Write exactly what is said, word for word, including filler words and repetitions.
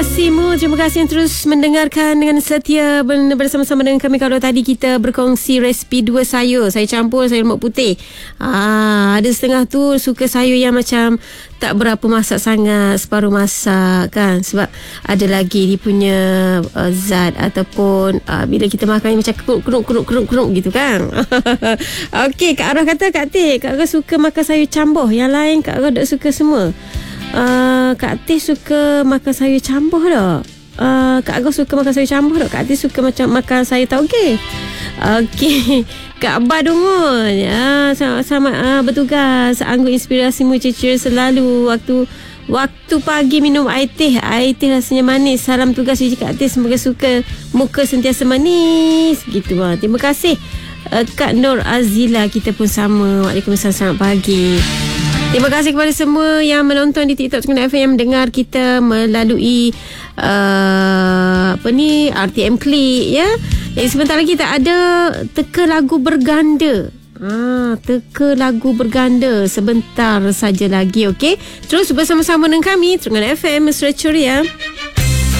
kasihmu, terima kasih yang terus mendengarkan dengan setia bersama-sama dengan kami. Kalau tadi kita berkongsi resipi dua sayur, sayur campur, sayur lemak putih. Ah, ada setengah tu suka sayur yang macam tak berapa masak sangat, separuh masak kan, sebab ada lagi dia punya uh, zat ataupun uh, bila kita makan macam keruk-keruk-keruk-keruk gitu kan. Okey, Kak Arah kata, Kak Teh, Kak Arah suka makan sayur campur. Yang lain Kak Arah tak suka semua. Uh, Kak Teh suka makan sayur campur tak? Uh, Kak Agah suka makan sayur campur tak? Kak Teh suka macam makan sayur tauge. Okey. Kak Abah Dongon, ya, sama-sama uh, bertugas Anggur Inspirasimu ceria selalu. Waktu Waktu pagi minum air teh, air teh rasanya manis. Salam tugas uji Kak Teh, semoga suka muka sentiasa manis. Gitu lah. Terima kasih uh, Kak Nur Azila, kita pun sama. Waalaikumsalam, selamat pagi. Terima kasih kepada semua yang menonton di TikTok Sukan F M, mendengar kita melalui uh, apa ni R T M Klik, ya. Jadi sebentar lagi kita ada teka lagu berganda. Ah, teka lagu berganda sebentar saja lagi, okey. Terus bersama-sama dengan kami Sukan F M Mesra Ceria.